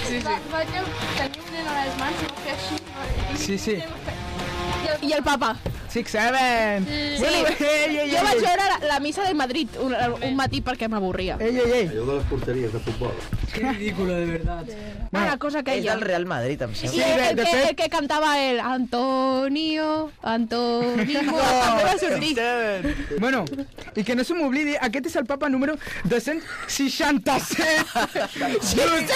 sí. Vàreu tenir un nen a les mans i vau fer així. Sí, sí. I el papa. 6-7. Sí. Jo vaig veure la missa de Madrid un matí perquè m'avorria. Ei. Allò de les porteries de futbol. Qué ridículo, de verdad. La cosa És aquella. del Real Madrid, em I sembla. Sí, el de fet- que cantava el Antonio va sortir. Bueno, i que no se m'oblidi, aquest és el papa número 267. Just!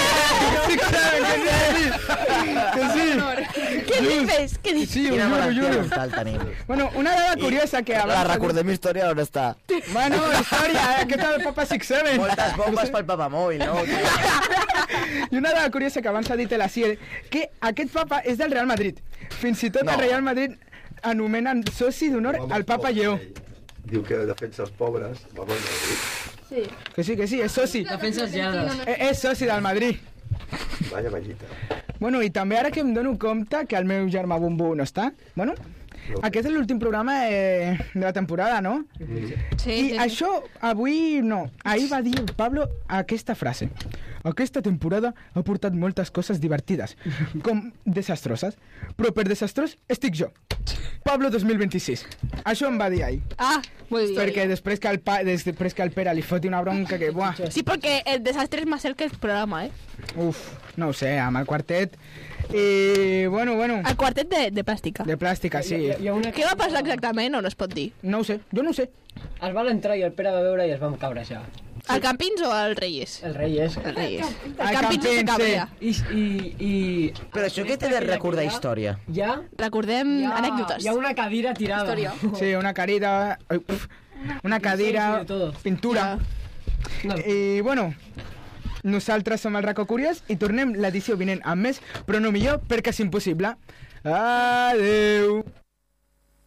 Que sí! Què dices? Què dices? Sí, ho Quina juro, malaltia juro. mental tenim. Bueno, una dada curiosa que abans... La recordem història on està? Bueno, història, aquest és el papa 67. Moltes bombes pel papamòbil, no? I una dada curiosa que abans ha dit l'Asier, que aquest papa és del Real Madrid. Fins i tot No. el Real Madrid anomenen soci d'honor al papa Lleó. Diu que defensa els pobres. Va molt bé. Que sí, és soci. Defensas lladas. És soci del Madrid. Vaya vallita. Bueno, i també ara que em dono compte que el meu germà Bumbu no està, bueno, aquest és l'últim programa de la temporada, no? I això avui no. Ahir va dir el Pablo aquesta frase. Aquesta temporada ha portat moltes coses divertides, com desastroses, però per desastrós estic jo. Pablo 2026. Això em va dir ahir. Ah, muy bien. Perquè després que el Pere li foti una bronca que, buah, Sí, perquè el desastre és més cert que el programa, uf, no ho sé, amb el quartet. I, bueno, El quartet de plàstica. de plàstica, sí. Què va passar exactament o no es pot dir? No ho sé, jo no ho sé. Es van entrar i el Pere va veure i es van cabrejar. Al Campins o al Reyes? El rei és... El Reyes. Al El Campins se Campins, cabrea. I... Però això què té de recordar història? Ja... Recordem anècdotes. Hi ha una cadira tirada. Història. Sí, una cadira... Una cadira... de todo. Pintura. No. I, bueno, nosaltres som el Racó Curiós i tornem l'edició vinent amb més, però no millor perquè és impossible. Adeu!